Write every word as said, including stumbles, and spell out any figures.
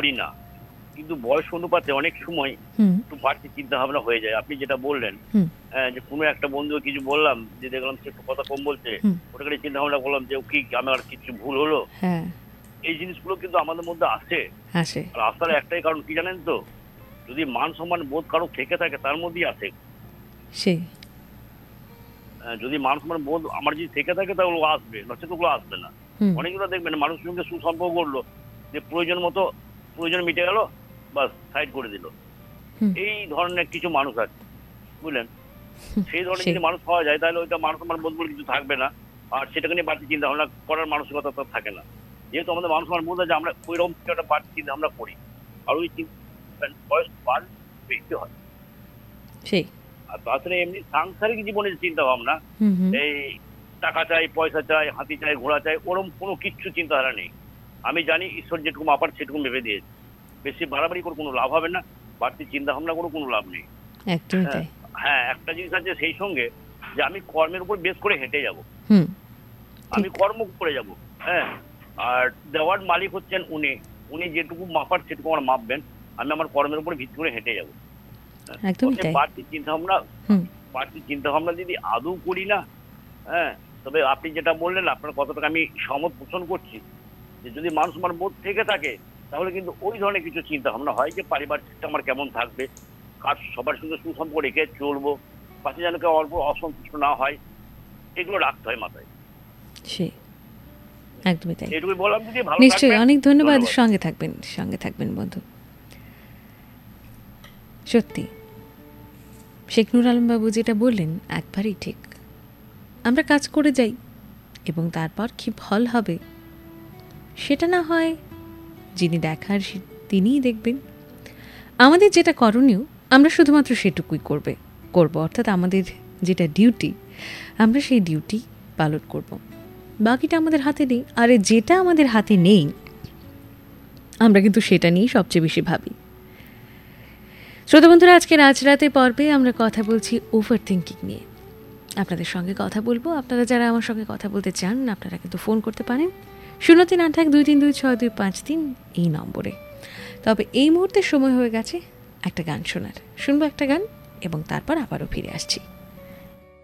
করি না, কিন্তু বয়স অনুপাতে অনেক সময় একটু বাড়তি চিন্তা ভাবনা হয়ে যায়। আপনি যেটা বললেন যে কোনো একটা বন্ধু কিছু বললাম, যে দেখলাম সে একটু কথা কম বলছে, ওটাকে চিন্তা ভাবনা করলাম যে কি আমার কিছু ভুল হলো। এই জিনিসগুলো কিন্তু আমাদের মধ্যে আসে। আর আসার একটাই কারণ কি জানেন তো, যদি মান সম্মান বোধ কারো থেকে থাকে তার মধ্যেই আসে। যদি মান সম্মান বোধ আমার যদি থেকে থাকে তাহলে ও আসবে, নচেত ওগুলো আসবে না। অনেকগুলো দেখবেন মানুষের সঙ্গে সুসম্পর্ক করলো, যে প্রয়োজন মতো প্রয়োজন মিটে গেল, বাস সাইড করে দিল। এই ধরনের কিছু মানুষ আছে, বুঝলেন? সেই ধরনের যদি মানুষ পাওয়া যায় তাহলে ওইটা মান সম্মান বোধ বলে কিছু থাকবে না, আর সেটাকে নিয়ে বাড়তি চিন্তা ভাবনা করার মানসিকতা তো থাকে না। যেহেতু আমাদের মান সম্মান বোধ আছে, আমরা ওই রকম একটা বাড়তি চিন্তা ভাবনা করি, আর ওই বয়স বাড় বেশি হয়। আর তাছাড়া এমনি সাংসারিক জীবনের চিন্তা ভাবনা, এই টাকা চাই, পয়সা চাই, হাতি চাই, ঘোড়া চাই, ওরকম কোনো কিচ্ছু চিন্তাধারা নেই। আমি জানি ঈশ্বর যেটুকু মাপার সেটুকু ভেবে দিয়েছে, বেশি বাড়াবাড়ি করে কোনো লাভ হবে না, বাড়তি চিন্তা ভাবনা করে কোনো লাভ নেই। হ্যাঁ, একটা জিনিস আছে সেই সঙ্গে, যে আমি কর্মের উপর বেশ করে হেঁটে যাব, আমি কর্ম করে যাব। হ্যাঁ, আর দেওয়ার মালিক হচ্ছেন উনি, উনি যেটুকু মাপার সেটুকু আমার মাপবেন, আমি আমার কর্মের উপর ভিত্তি করে হেঁটে যাবো। বাড়তি চিন্তা ভাবনা বাড়তি চিন্তা ভাবনা যদি আদৌ করি না, হ্যাঁ, তবে আপনি যেটা বললেন আপনার কথাটাকে আমি সহমত পোষণ করছি, যে যদি মানুষ আমার বোধ থেকে থাকে তাহলে কিন্তু ওই ধরনের কিছু চিন্তা ভাবনা হয়, যে পারিবারিকটা আমার কেমন থাকবে, কার সবার সঙ্গে সুসম্পর্ক রেখে চলবো, পাশে যেন কেউ অল্প অসন্তুষ্ট না হয়, এগুলো রাখতে হয় মাথায়। একদমই তাই, এটুকুই বললাম। যদি ভালো নিশ্চয়ই, অনেক ধন্যবাদ। সঙ্গে থাকবেন, সঙ্গে থাকবেন বন্ধু। সত্যি শেখ নুর আলম বাবু যেটা বললেন একবারই ঠিক। আমরা কাজ করে যাই এবং তারপর কি ফল হবে সেটা না হয় যিনি দেখার তিনিই দেখবেন। আমাদের যেটা করণীয় আমরা শুধুমাত্র সেটুকুই করবে করব অর্থাৎ আমাদের যেটা ডিউটি আমরা সেই ডিউটি পালন করব, বাকিটা আমাদের হাতে নেই। আর যেটা আমাদের হাতে নেই আমরা কিন্তু সেটা নিয়েই সবচেয়ে বেশি ভাবি। শ্রোতা বন্ধুরা, আজকে রাজরাতে পর্বে আমরা কথা বলছি ওভার থিঙ্কিং নিয়ে। আপনাদের সঙ্গে কথা বলবো, আপনারা যারা আমার সঙ্গে কথা বলতে চান আপনারা কিন্তু ফোন করতে পারেন শূন্য তিন আট এক দুই তিন দুই ছয় দুই পাঁচ তিন এই নম্বরে। তবে এই মুহূর্তে সময় হয়ে গেছে একটা গান শোনার। শুনবো একটা গান এবং তারপর আবারও ফিরে আসছি।